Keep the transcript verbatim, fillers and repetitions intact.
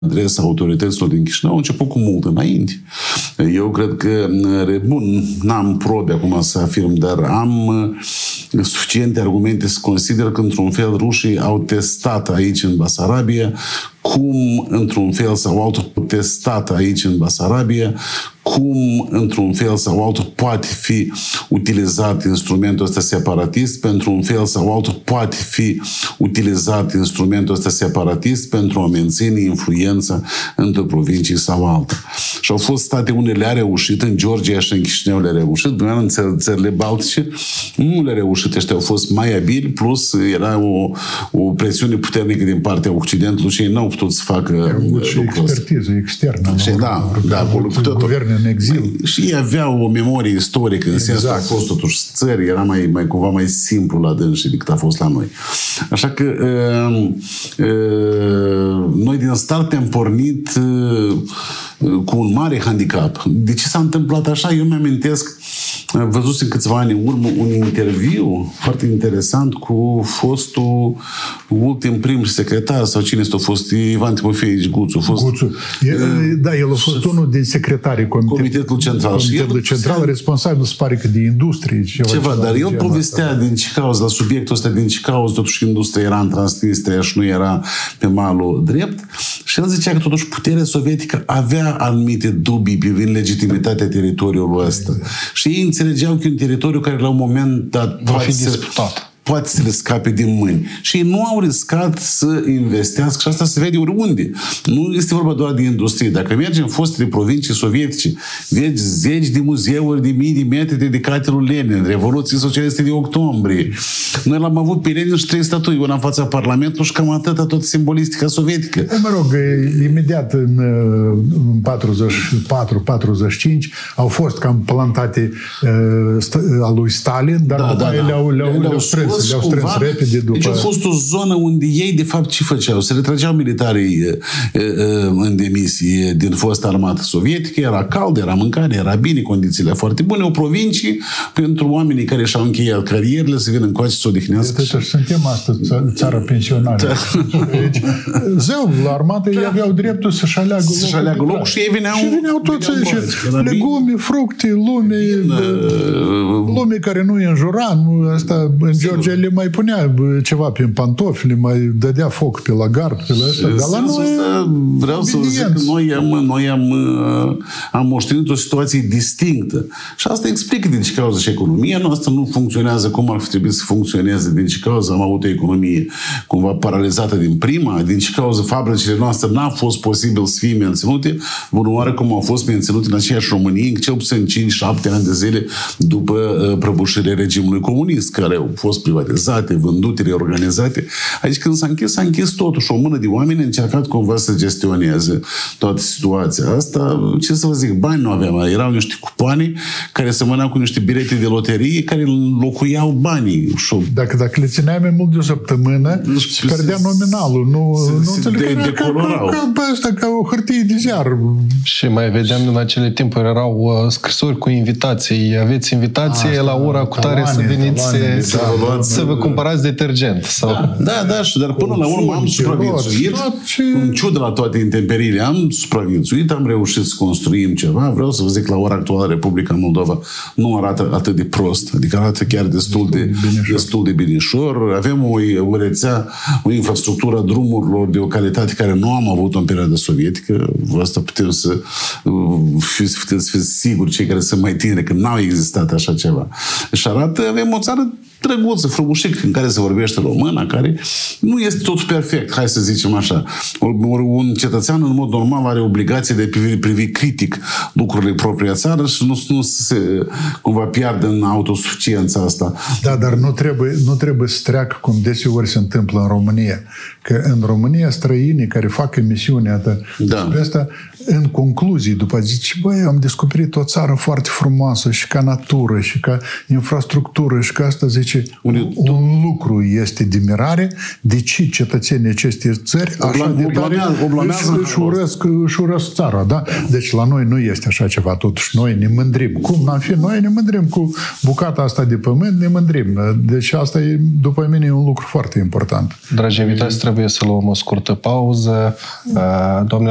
adresa autorităților din Chișinău a început cu mult înainte. Eu cred că, bun, n-am probe acum să afirm, dar am suficiente argumente să consider că, într-un fel, rușii au testat aici în Basarabia cum, într-un fel sau altul, testat aici în Basarabia, cum, într-un fel sau altul, poate fi utilizat instrumentul ăsta separatist, pentru un fel sau altul poate fi utilizat instrumentul ăsta separatist pentru a menține influența într-o provincie sau alta. Și au fost state unde le-a reușit, în Georgia și în Chișinău le-a reușit, în țările baltice nu le-a reușit, ăștia au fost mai abili, plus era o, o presiune puternică din partea Occidentului și ei n-au putut să facă lucrul și expertiză externă. Și da, da, guverne în exil. Și ei aveau o memorie istorică, în exact. sensul că a fost totuși țări, era mai, mai cumva mai simplu la dânsii decât a fost la noi. Așa că uh, uh, noi din start am pornit uh, cu un mare handicap. De ce s-a întâmplat așa? Eu mi-amintesc, văzusem câțiva ani în urmă un interviu foarte interesant cu fostul ultim prim secretar sau cine este a fost Ivan Timofeevici Guțu. Fost, Guțu. E, uh, da, el a fost unul din secretarii comitet, Comitetul Central. Comitetul el, Central, responsabil, se pare că de industrie. Ceva, ceva dar el povestea asta. din ce cauză, la subiectul ăsta, din ce cauză totuși industria era în Transnistria și nu era pe malul drept. Și el zicea că totuși puterea sovietică avea anumite dubii privind legitimitatea teritoriului ăsta. Exact. Și ei înțelegeau că un teritoriu care la un moment dat va fi disputat. Poate să le scape din mâini. Și ei nu au riscat să investească și asta se vede oriunde. Nu este vorba doar de industrie. Dacă mergi în fostele provincii sovietice, vezi zeci de muzeuri de mii de metri dedicate lui Lenin, Revoluției Socialiste de Octombrie. Noi l-am avut pe Lenin și trei statui, una în fața Parlamentului și cam atâta tot simbolistica sovietică. Mă rog, imediat în, în patruzeci și patru patruzeci și cinci au fost cam plantate uh, a lui Stalin, dar da, da, da. le-au, le-au, le-au strâns. Le-au strâns repede după... Deci a fost o zonă unde ei, de fapt, ce făceau? Se retrageau militarii e, e, în demisie din fosta armată sovietică, era cald, era mâncare, era bine, condițiile foarte bune, o provincie pentru oamenii care și-au încheiat carierele să vină încoace să se odihnească. Deci suntem astăzi țara pensionară. Da. Deci, zeu, la armată da. ei aveau dreptul să-și aleagă locul. Să-și aleagă locul și ei veneau... Și veneau toți și legume, fructe, lume, Vin, lume care nu înjura, asta în Georgia le mai punea ceva prin pantofi, le mai dădea foc pe la gard, pe la ăsta. Dar la noi vreau să vă zic că noi am, noi am, am moștenit o situație distinctă. Și asta explică din ce cauză și economia noastră nu funcționează cum ar fi trebuit să funcționeze, din ce cauză am avut o economie cumva paralizată din prima, din ce cauză fabricile noastre n-a fost posibil să fie menținute, bună oară cum au fost menținute în aceeași Românie, cel puțin cinci șapte ani de zile după prăbușirea regimului comunist, care au fost privatizate, vândute, reorganizate. Aici când s-a închis, s-a închis totuși. O mână de oameni a încercat cumva să gestioneze toată situația asta. Ce să vă zic, bani nu aveam. Erau niște cupoane care semănau cu niște bilete de loterie care locuiau banii. Dacă, dacă le țineai mai mult de o săptămână, și pierdea nominalul. Nu, nu înțeleg că ca, ca, ca, asta, ca o hârtie de ziar. Și mai vedeam în acele timpuri erau uh, scrisori cu invitații. Aveți invitație asta, la ora cu tare să veniți să, să vă cumpărați detergent. Sau... Da, da, da, și dar până la urmă am supraviețuit. În ciudă la toate intemperiile, am supraviețuit, am reușit să construim ceva. Vreau să vă zic, la ora actuală Republica Moldova nu arată atât de prost. Adică arată chiar destul de, destul de binișor. Avem o, o rețea, o infrastructură a drumurilor de o calitate care nu am avut în perioada sovietică. Asta putem să fiți, puteți fi siguri, cei care sunt mai tineri, că n-au existat așa ceva. Și arată, avem o țară drăguță, frumușic, în care se vorbește română, care nu este tot perfect, hai să zicem așa. Un cetățean, în mod normal, are obligație de a privi, privi critic lucrurile propria țară și nu, nu se cumva piardă în autosuficiența asta. Da, dar nu trebuie, nu trebuie să treacă cum deseori se întâmplă în România. Că în România străinii care fac emisiunea da. asta, în concluzii, după zice, băi, am descoperit o țară foarte frumoasă și ca natură și ca infrastructură și ca asta, zice, un, un lucru este de mirare, de ce cetățenii acestei țări așa de tare își urăsc, își urăsc țara, da? Deci la noi nu este așa ceva, totuși noi ne mândrim. Cum n-am fi? Noi ne mândrim cu bucata asta de pământ, ne mândrim. Deci asta e, după mine, un lucru foarte important. Dragi invitați, trebuie să luăm o scurtă pauză. Doamne